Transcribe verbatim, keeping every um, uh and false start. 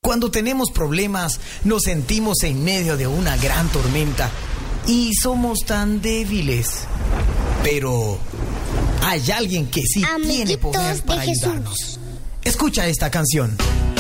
Cuando tenemos problemas, nos sentimos en medio de una gran tormenta y somos tan débiles. Pero hay alguien que sí Amiguitos tiene poder para de Jesús. ayudarnos. Escucha esta canción.